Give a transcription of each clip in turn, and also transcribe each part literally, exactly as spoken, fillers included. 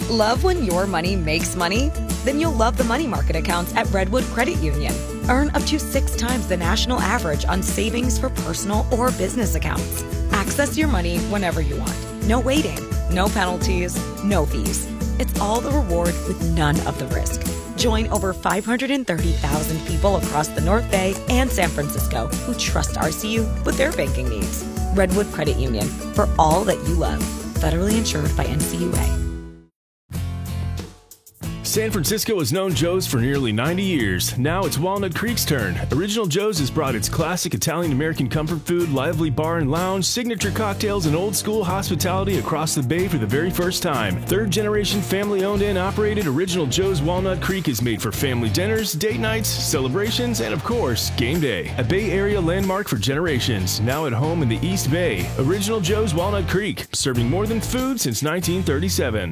Love when your money makes money? Then you'll love the money market accounts at Redwood Credit Union. Earn up to six times the national average on savings for personal or business accounts. Access your money whenever you want. No waiting, no penalties, no fees. It's all the reward with none of the risk. Join over five hundred thirty thousand people across the North Bay and San Francisco who trust R C U with their banking needs. Redwood Credit Union, for all that you love. Federally insured by N C U A. San Francisco has known Joe's for nearly ninety years. Now it's Walnut Creek's turn. Original Joe's has brought its classic Italian-American comfort food, lively bar and lounge, signature cocktails, and old-school hospitality across the Bay for the very first time. Third-generation family-owned and operated, Original Joe's Walnut Creek is made for family dinners, date nights, celebrations, and of course, game day. A Bay Area landmark for generations. Now at home in the East Bay. Original Joe's Walnut Creek, serving more than food since nineteen thirty-seven.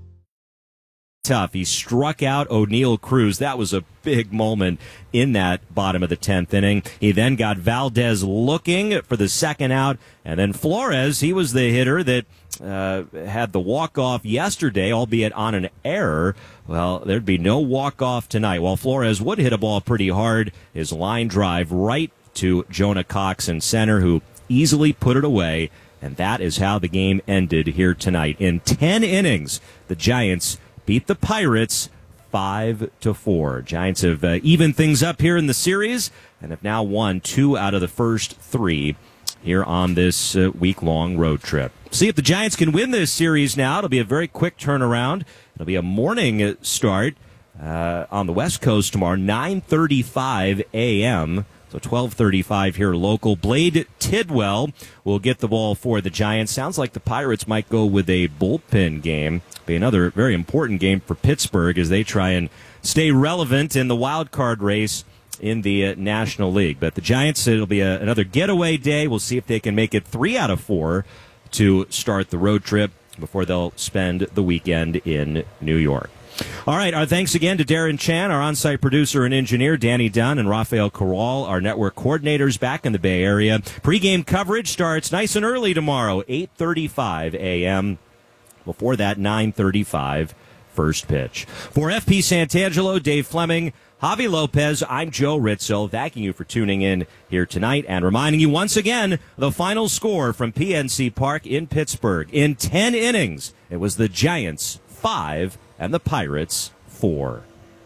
Tough. He struck out O'Neal Cruz. That was a big moment in that bottom of the tenth inning. He then got Valdez looking for the second out, and then Flores, he was the hitter that uh, had the walk-off yesterday, albeit on an error. Well, there'd be no walk-off tonight. While Flores would hit a ball pretty hard, his line drive right to Jonah Cox in center, who easily put it away, and that is how the game ended here tonight. In ten innings, the Giants beat the Pirates five to four. Giants have uh, evened things up here in the series and have now won two out of the first three here on this uh, week-long road trip. See if the Giants can win this series now. It'll be a very quick turnaround. It'll be a morning start uh, on the West Coast tomorrow, nine thirty-five a.m., so twelve thirty-five here local. Blade Tidwell will get the ball for the Giants. Sounds like the Pirates might go with a bullpen game. Be another very important game for Pittsburgh as they try and stay relevant in the wild card race in the uh, National League. But the Giants, it'll be a, another getaway day. We'll see if they can make it three out of four to start the road trip before they'll spend the weekend in New York. All right, our thanks again to Darren Chan, our on-site producer and engineer, Danny Dunn, and Rafael Corral, our network coordinators back in the Bay Area. Pre-game coverage starts nice and early tomorrow, eight thirty-five a.m. Before that, nine thirty-five, first pitch. For F P Santangelo, Dave Fleming, Javi Lopez, I'm Joe Ritzel, thanking you for tuning in here tonight and reminding you once again the final score from P N C Park in Pittsburgh. In ten innings, it was the Giants five and the Pirates four.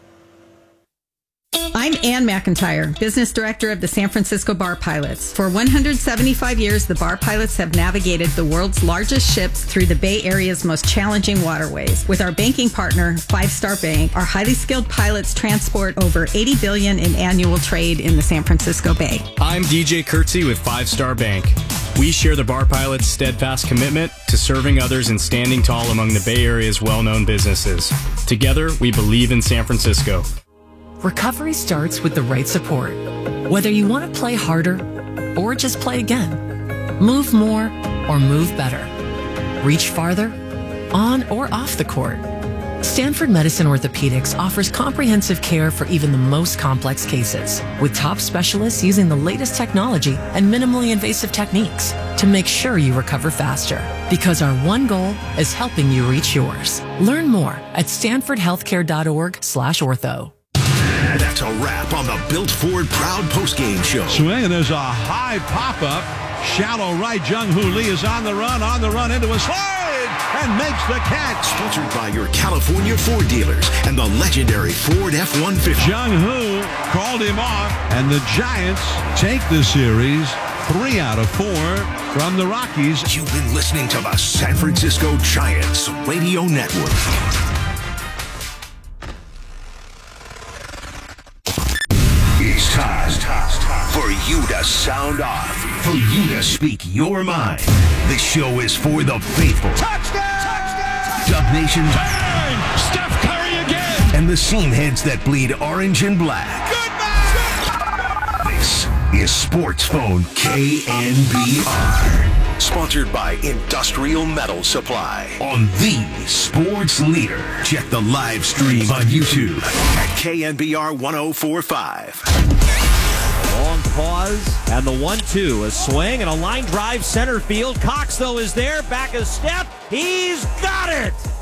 I'm Ann McIntyre, Business Director of the San Francisco Bar Pilots. For one hundred seventy-five years, the Bar Pilots have navigated the world's largest ships through the Bay Area's most challenging waterways. With our banking partner, Five Star Bank, our highly skilled pilots transport over eighty billion dollars in annual trade in the San Francisco Bay. I'm D J Kurtzy with Five Star Bank. We share the Bar Pilots' steadfast commitment to serving others and standing tall among the Bay Area's well-known businesses. Together, we believe in San Francisco. Recovery starts with the right support. Whether you want to play harder or just play again, move more or move better, reach farther, on or off the court. Stanford Medicine Orthopedics offers comprehensive care for even the most complex cases, with top specialists using the latest technology and minimally invasive techniques to make sure you recover faster. Because our one goal is helping you reach yours. Learn more at stanford healthcare dot org slash ortho. That's a wrap on the Built Ford Proud Postgame Show. Swing, and there's a high pop-up. Shallow right. Jung-Hoo Lee is on the run, on the run into a slide, and makes the catch. Sponsored by your California Ford dealers and the legendary Ford F one fifty. Jung-Hoo called him off, and the Giants take the series three out of four from the Rockies. You've been listening to the San Francisco Giants Radio Network. It's time, time, time for you to sound off, for you to speak your mind. This show is for the faithful. Touchdown! Touchdown! Dub Nation. Bang! Steph Curry again! And the seam heads that bleed orange and black. Goodbye! This is Sports Phone K N B R. Sponsored by Industrial Metal Supply on the Sports Leader. Check the live stream on YouTube at K N B R one oh four point five. Long pause, and the one two. A swing and a line drive center field. Cox, though, is there. Back a step. He's got it!